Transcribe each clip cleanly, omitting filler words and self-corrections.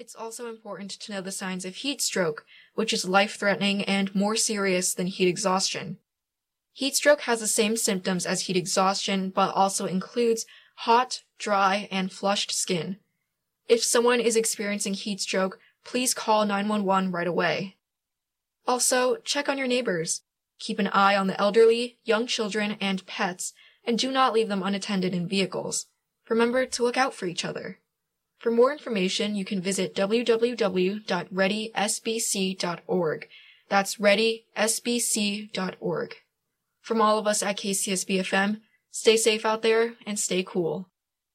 It's also important to know the signs of heat stroke, which is life-threatening and more serious than heat exhaustion. Heat stroke has the same symptoms as heat exhaustion, but also includes hot, dry, and flushed skin. If someone is experiencing heat stroke, please call 911 right away. Also, check on your neighbors. Keep an eye on the elderly, young children, and pets, and do not leave them unattended in vehicles. Remember to look out for each other. For more information, you can visit www.readysbc.org. That's readysbc.org. From all of us at KCSB-FM, stay safe out there and stay cool.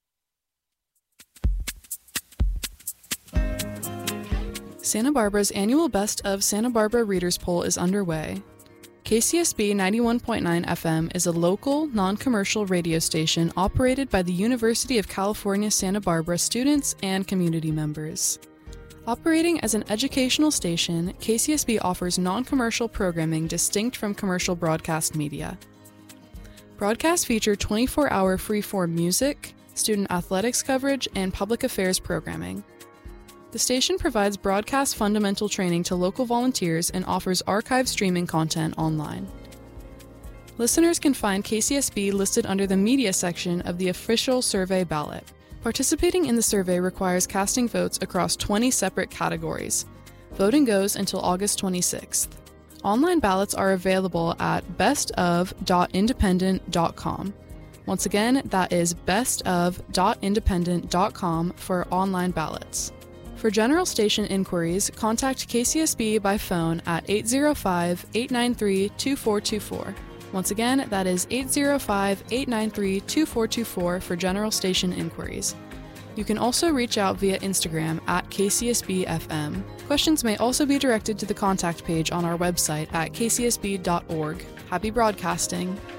Santa Barbara's annual Best of Santa Barbara Readers Poll is underway. KCSB 91.9 FM is a local, non-commercial radio station operated by the University of California, Santa Barbara students and community members. Operating as an educational station, KCSB offers non-commercial programming distinct from commercial broadcast media. Broadcasts feature 24-hour free-form music, student athletics coverage, and public affairs programming. The station provides broadcast fundamental training to local volunteers and offers archive streaming content online. Listeners can find KCSB listed under the media section of the official survey ballot. Participating in the survey requires casting votes across 20 separate categories. Voting goes until August 26th. Online ballots are available at bestof.independent.com. Once again, that is bestof.independent.com for online ballots. For general station inquiries, contact KCSB by phone at 805-893-2424. Once again, that is 805-893-2424 for general station inquiries. You can also reach out via Instagram at KCSB-FM. Questions may also be directed to the contact page on our website at kcsb.org. Happy broadcasting!